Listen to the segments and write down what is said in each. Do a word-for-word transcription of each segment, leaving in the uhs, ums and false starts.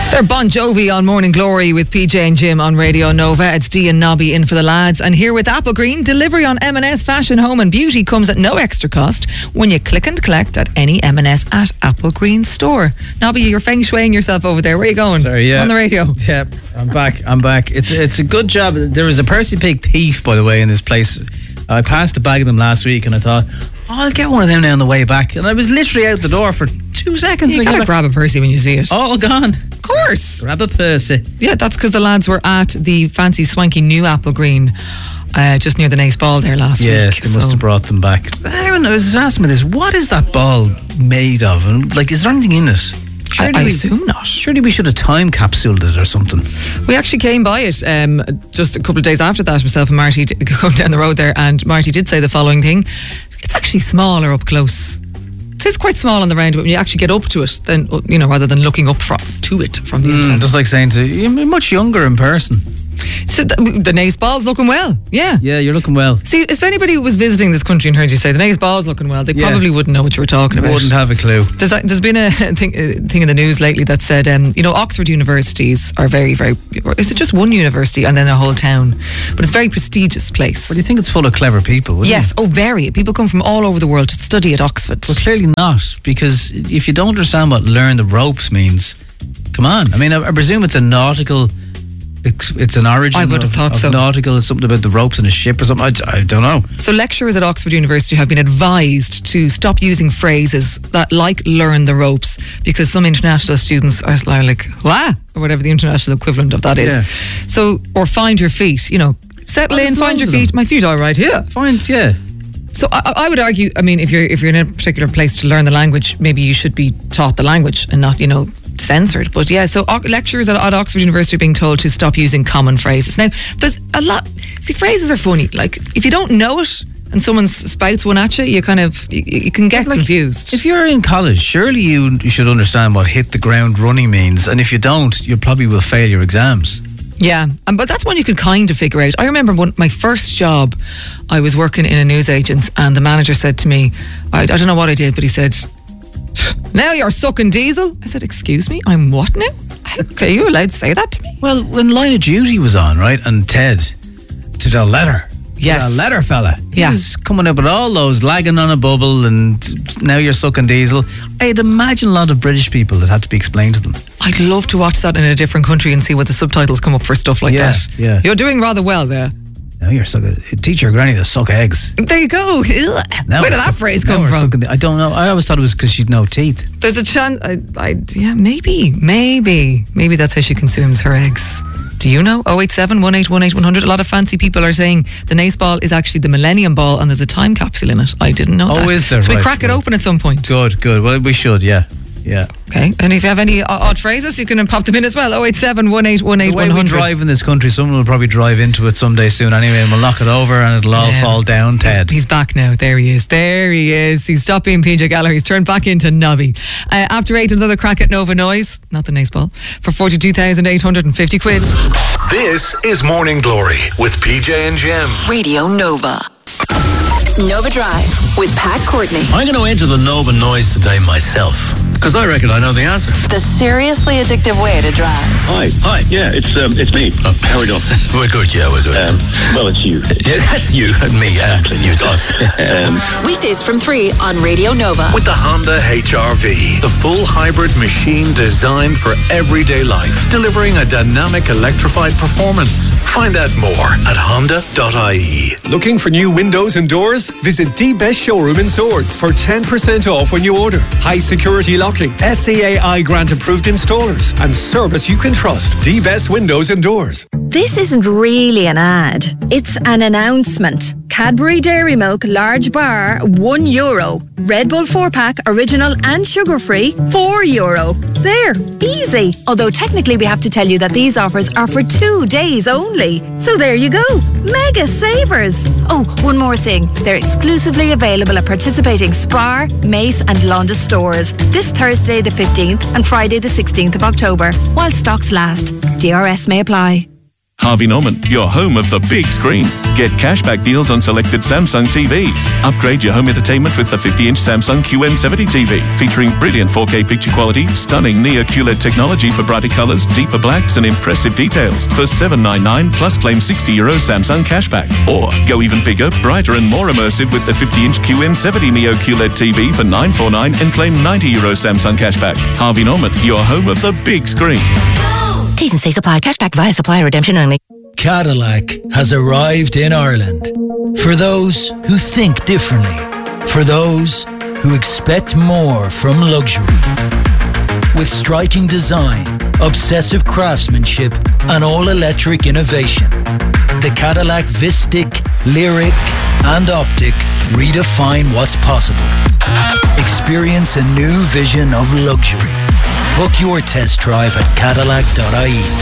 They're Bon Jovi on Morning Glory with P J and Jim on Radio Nova. It's Dee and Nobby in for the lads. And here with Apple Green, delivery on M and S Fashion, Home and Beauty comes at no extra cost when you click and collect at any M and S at Apple Green store. Nobby, you're feng shuiing yourself over there. Where are you going? Sorry, yeah. On the radio. Yeah, I'm back. I'm back. It's it's a good job. There was a Percy Pig thief, by the way, in this place. I passed a bag of them last week and I thought, oh, I'll get one of them now on the way back. And I was literally out the door for two seconds. You gotta grab a Percy when you see it. All gone. Of course. Grab a Percy. Yeah, that's because the lads were at the fancy swanky new Apple Green uh, just near the Nace Ball there last yes, week. Yes, they must so. have brought them back. Anyone, I was asking me this, what is that ball made of? And like, is there anything in it? I, I assume not. Surely we should have time capsuled it or something. We actually came by it um, just a couple of days after that, myself and Marty going down the road there, and Marty did say the following thing: it's actually smaller up close. It's quite small on the round, but when you actually get up to it, then, you know, rather than looking up from, to it from the mm, inside. Just like saying to you, you're much younger in person. So the, the Nace Ball's looking well, yeah. Yeah, you're looking well. See, if anybody was visiting this country and heard you say the Nace Ball's looking well, they yeah. probably wouldn't know what you were talking about. Wouldn't have a clue. There's, there's been a thing, a thing in the news lately that said, um, you know, Oxford universities are very, very, or is it just one university and then a whole town? But it's a very prestigious place. Well, do you think it's full of clever people, wouldn't yes, it? oh, very. People come from all over the world to study at Oxford. Well, clearly not, because if you don't understand what learn the ropes means, come on. I mean, I, I presume it's a nautical... It's, it's an origin I would have of, thought of so. nautical. It's something about the ropes in a ship or something. I, I don't know. So lecturers at Oxford University have been advised to stop using phrases that like learn the ropes, because some international students are like, what? Or whatever the international equivalent of that is. Yeah. So, or find your feet, you know, settle Oh, in, find your feet. My feet are right here. Find, yeah. So I, I would argue, I mean, if you're if you're in a particular place to learn the language, maybe you should be taught the language and not, you know, censored. But yeah, so lecturers at, at Oxford University are being told to stop using common phrases. Now, there's a lot, see, phrases are funny. Like, if you don't know it and someone spouts one at you, you kind of, you, you can get like, confused. If you're in college, surely you, you should understand what hit the ground running means. And if you don't, you probably will fail your exams. Yeah, um, but that's one you can kind of figure out. I remember when my first job, I was working in a newsagent and the manager said to me, I, I don't know what I did, but he said, now you're sucking diesel. I said, excuse me, I'm what now? Are you allowed to say that to me? Well, when Line of Duty was on, right, and Ted, to the letter, yes, to the letter fella, he yeah. was coming up with all those lagging on a bubble and now you're sucking diesel. I'd imagine a lot of British people that had to be explained to them. I'd love to watch that in a different country and see what the subtitles come up for stuff like yeah, that. Yeah, you're doing rather well there. Now you're sucking. Teach your granny to suck eggs. There you go. Now Where did that suck, phrase come from? Sucking, I don't know. I always thought it was because she'd no teeth. There's a chance. I, I, yeah, maybe, maybe, maybe that's how she consumes her eggs. Do you know? oh eight seven, one eight one eight, one hundred. A lot of fancy people are saying the Nace Ball is actually the Millennium Ball and there's a time capsule in it. I didn't know oh, that. Oh, is there? So right, we crack right. it open at some point. Good, good. Well, we should, yeah. Yeah. Okay. And if you have any odd phrases, you can pop them in as well. oh eight seven, one eight one eight, one hundred. The way we drive in this country, someone will probably drive into it someday soon anyway, and we'll knock it over and it'll all yeah. fall down, Ted. He's, he's back now. There he is. There he is. He's stopped being P J Gallagher. He's turned back into Nobby. Uh, after eight, another crack at Nova Noise, not the Nace Ball, for forty-two thousand eight hundred fifty quid. This is Morning Glory with P J and Jim. Radio Nova. Nova Drive with Pat Courtney. I'm going to enter the Nova Noise today myself, because I reckon I know the answer. The seriously addictive way to drive. Hi, hi, yeah, it's um, it's me. Oh. How are we doing? We're good, yeah, we're good. Um, well, it's you. Yeah, that's you and me, yeah. You, it's us. um, Weekdays from three on Radio Nova. With the Honda H R V, the full hybrid machine designed for everyday life, delivering a dynamic electrified performance. Find out more at honda dot I E. Looking for new windows and doors? Visit the Best Showroom in Swords for ten percent off when you order. High security locking, S C A I grant approved installers, and service you can trust. The Best Windows and Doors. This isn't really an ad. It's an announcement. Cadbury Dairy Milk large bar, one euro. Red Bull four pack, original and sugar-free, four euro. There, easy. Although technically we have to tell you that these offers are for two days only. So there you go. Mega savers. Oh, one more thing. They're exclusively available at participating Spar, Mace and Londa stores this Thursday the fifteenth and Friday the sixteenth of October, while stocks last. D R S may apply. Harvey Norman, your home of the big screen. Get cashback deals on selected Samsung T Vs. Upgrade your home entertainment with the fifty-inch Samsung Q N seventy T V, featuring brilliant four K picture quality, stunning Neo Q L E D technology for brighter colours, deeper blacks and impressive details for seven ninety-nine plus claim sixty euro Samsung cashback. Or go even bigger, brighter and more immersive with the fifty-inch Q N seventy Neo Q L E D T V for nine forty-nine and claim ninety euro Samsung cashback. Harvey Norman, your home of the big screen. T's and C's apply. Cashback via supplier redemption only. Cadillac has arrived in Ireland. For those who think differently. For those who expect more from luxury. With striking design, obsessive craftsmanship, and all-electric innovation, the Cadillac Vistic, Lyric, and Optic redefine what's possible. Experience a new vision of luxury. Book your test drive at Cadillac dot I E.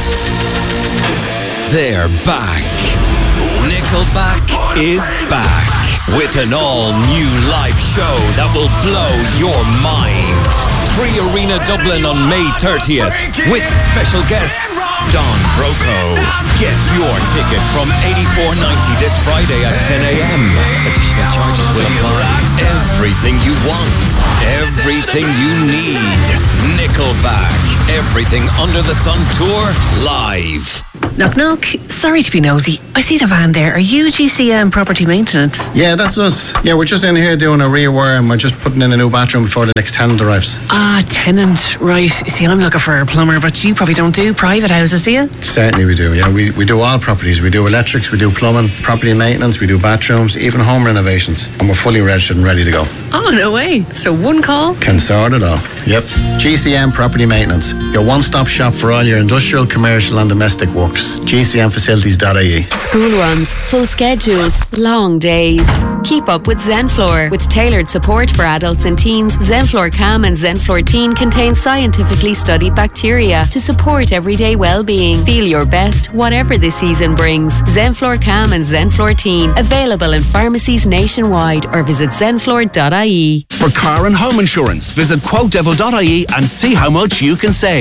They're back. Nickelback is back with an all-new live show that will blow your mind. Free Arena Dublin on May thirtieth with special guests Don Broco. Get your ticket from eighty-four ninety this Friday at ten a.m. Additional charges will apply. Everything you want, everything you need. Nickelback. Everything Under the Sun tour live. Knock knock. Sorry to be nosy. I see the van there. Are you G C M Property Maintenance? Yeah, that's us. Yeah, we're just in here doing a rewire and we're just putting in a new bathroom before the next tenant arrives. Ah, tenant. Right. You see, I'm looking for a plumber, but you probably don't do private houses, do you? Certainly we do, yeah. We, we do all properties. We do electrics, we do plumbing, property maintenance, we do bathrooms, even home renovations. And we're fully registered and ready to go. Oh, no way. So one call? Can sort it all. Yep. G C M Property Maintenance. Your one-stop shop for all your industrial, commercial and domestic works. G C M facilities dot I E. School runs, full schedules, long days. Keep up with Zenflor. With tailored support for adults and teens, Zenflor Calm and Zenflor Teen contain scientifically studied bacteria to support everyday well-being. Feel your best, whatever the season brings. Zenflor Calm and Zenflor Teen. Available in pharmacies nationwide or visit zenflor dot I E. For car and home insurance, visit quote devil dot I E and see how much you can save.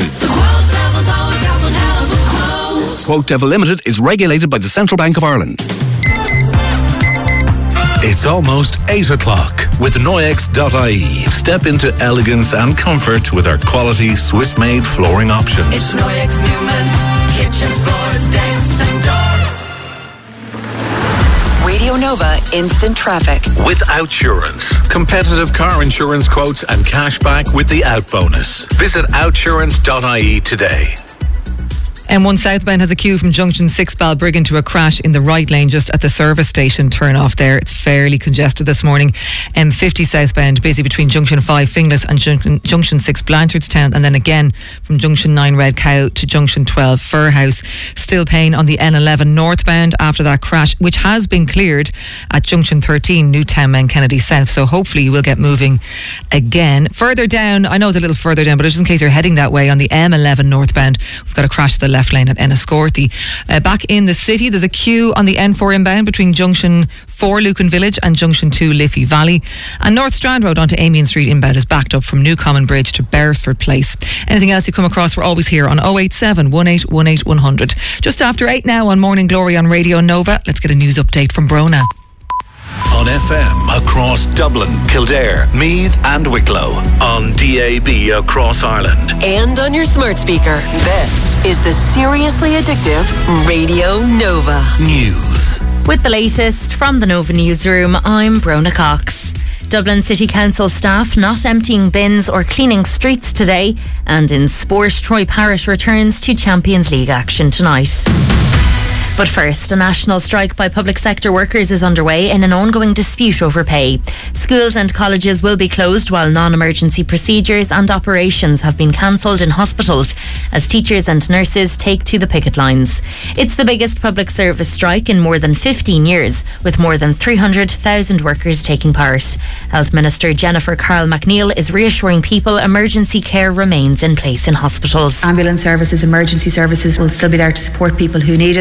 Quote Devil Limited is regulated by the Central Bank of Ireland. It's almost eight o'clock with Noyex dot I E. Step into elegance and comfort with our quality Swiss-made flooring options. It's Noyex Newman, kitchens, floors, decks and doors. Radio Nova Instant Traffic. With Outsurance. Competitive car insurance quotes and cash back with the Out bonus. Visit outsurance dot I E today. M one southbound has a queue from junction six Balbriggan to a crash in the right lane just at the service station turn off there. It's fairly congested this morning. M fifty southbound busy between junction five Finglas and junction, junction six Blanchardstown, and then again from junction nine Red Cow to junction twelve Furhouse. Still pain on the N eleven northbound after that crash, which has been cleared at junction thirteen Newtown Mount Kennedy South, so hopefully you will get moving again. Further down, I know it's a little further down, but just in case you're heading that way, on the M eleven northbound we've got a crash to the left left lane at Enniscorthy. Uh, back in the city, there's a queue on the N four inbound between junction four Lucan Village and junction two Liffey Valley. And North Strand Road onto Amiens Street inbound is backed up from Newcommon Bridge to Beresford Place. Anything else you come across, we're always here on oh eight seven, one eight one eight, one hundred. Just after eight now on Morning Glory on Radio Nova. Let's get a news update from Brona. On F M across Dublin, Kildare, Meath and Wicklow. On D A B across Ireland. And on your smart speaker. This is the Seriously Addictive Radio Nova News. With the latest from the Nova Newsroom, I'm Brona Cox. Dublin City Council staff not emptying bins or cleaning streets today. And in sport, Troy Parish returns to Champions League action tonight. But first, a national strike by public sector workers is underway in an ongoing dispute over pay. Schools and colleges will be closed while non-emergency procedures and operations have been cancelled in hospitals as teachers and nurses take to the picket lines. It's the biggest public service strike in more than fifteen years, with more than three hundred thousand workers taking part. Health Minister Jennifer Carl McNeil is reassuring people emergency care remains in place in hospitals. Ambulance services, emergency services will still be there to support people who need it, and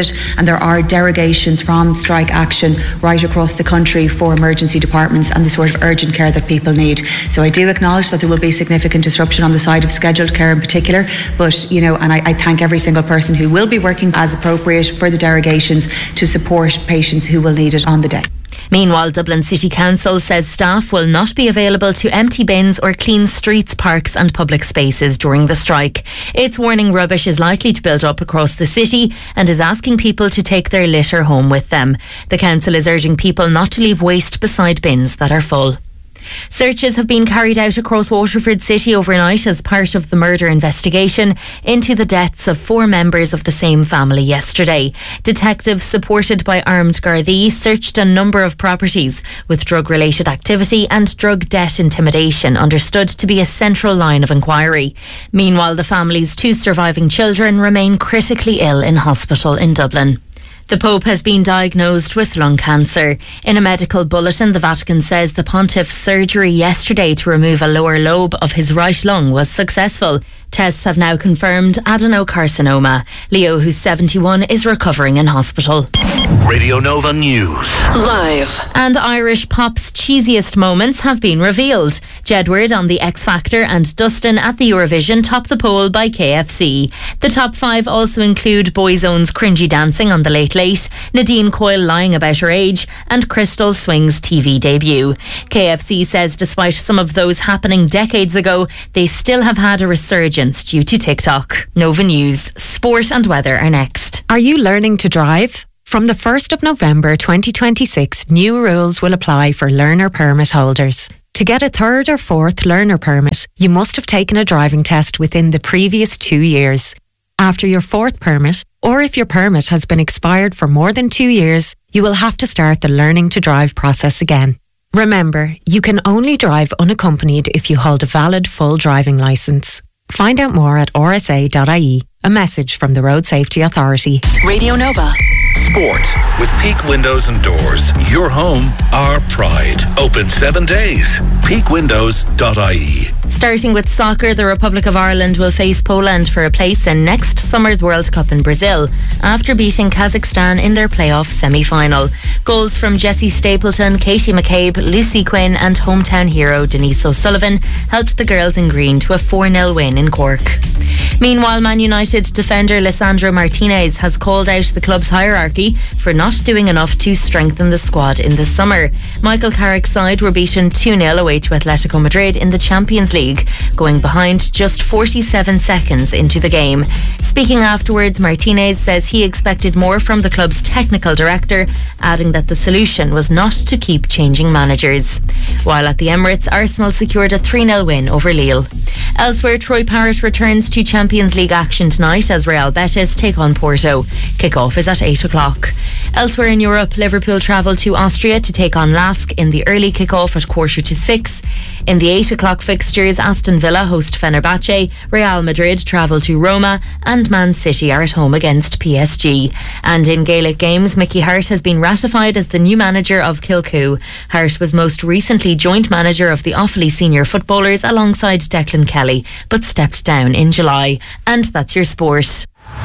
and there are derogations from strike action right across the country for emergency departments and the sort of urgent care that people need. So I do acknowledge that there will be significant disruption on the side of scheduled care in particular, but you know, and I, I thank every single person who will be working as appropriate for the derogations to support patients who will need it on the day. Meanwhile, Dublin City Council says staff will not be available to empty bins or clean streets, parks and public spaces during the strike. It's warning rubbish is likely to build up across the city and is asking people to take their litter home with them. The council is urging people not to leave waste beside bins that are full. Searches have been carried out across Waterford City overnight as part of the murder investigation into the deaths of four members of the same family yesterday. Detectives supported by armed Gardaí searched a number of properties with drug-related activity and drug debt intimidation understood to be a central line of inquiry. Meanwhile, the family's two surviving children remain critically ill in hospital in Dublin. The Pope has been diagnosed with lung cancer. In a medical bulletin, the Vatican says the pontiff's surgery yesterday to remove a lower lobe of his right lung was successful. Tests have now confirmed adenocarcinoma. Leo, who's seventy-one, is recovering in hospital. Radio Nova News. Live. And Irish pop's cheesiest moments have been revealed. Jedward on the X Factor and Dustin at the Eurovision top the poll by K F C. The top five also include Boyzone's cringy dancing on The Late Late, Nadine Coyle lying about her age, and Crystal Swing's T V debut. K F C says despite some of those happening decades ago, they still have had a resurgence due to TikTok. Nova News, sport and weather are next. Are you learning to drive? From the first of November twenty twenty-six, new rules will apply for learner permit holders. To get a third or fourth learner permit, you must have taken a driving test within the previous two years. After your fourth permit, or if your permit has been expired for more than two years, you will have to start the learning to drive process again. Remember, you can only drive unaccompanied if you hold a valid full driving licence. Find out more at r s a dot i e. A message from the Road Safety Authority. Radio Nova. Sport with Peak Windows and Doors. Your home, our pride. Open seven days. peak windows dot i e. Starting with soccer, the Republic of Ireland will face Poland for a place in next summer's World Cup in Brazil after beating Kazakhstan in their playoff semi-final. Goals from Jessie Stapleton, Katie McCabe, Lucy Quinn and hometown hero Denise O'Sullivan helped the girls in green to a four nil win in Cork. Meanwhile, Man United defender Lisandro Martinez has called out the club's hierarchy for not doing enough to strengthen the squad in the summer. Michael Carrick's side were beaten two nil away to Atletico Madrid in the Champions League, going behind just forty-seven seconds into the game. Speaking afterwards, Martinez says he expected more from the club's technical director, adding that the solution was not to keep changing managers. While at the Emirates, Arsenal secured a three nil win over Lille. Elsewhere, Troy Parrott returns to Champions League action tonight as Real Betis take on Porto. Kick-off is at eight o'clock. Elsewhere in Europe, Liverpool travel to Austria to take on Lask in the early kick-off at quarter to six. In the eight o'clock fixtures, Aston Villa host Fenerbahce, Real Madrid travel to Roma and Man City are at home against P S G. And in Gaelic games, Mickey Hart has been ratified as the new manager of Kilcoo. Hart was most recently joint manager of the Offaly senior footballers alongside Declan Kelly, but stepped down in July. And that's your sport.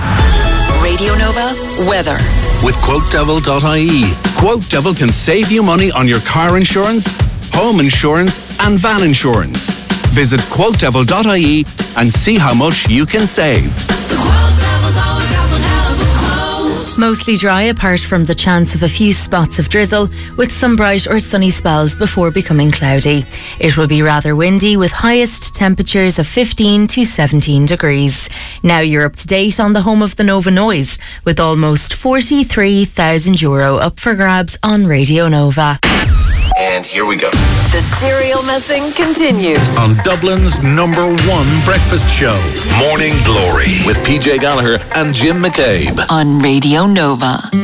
Radio Nova weather. With quote devil dot i e. Quote Devil can save you money on your car insurance, home insurance and van insurance. Visit quote devil dot i e and see how much you can save. Mostly dry apart from the chance of a few spots of drizzle, with some bright or sunny spells before becoming cloudy. It will be rather windy with highest temperatures of fifteen to seventeen degrees. Now you're up to date on the home of the Nova Noise, with almost forty-three thousand euro up for grabs on Radio Nova. And here we go. The serial messing continues on Dublin's number one breakfast show, Morning Glory, with P J Gallagher and Jim McCabe on Radio Nova.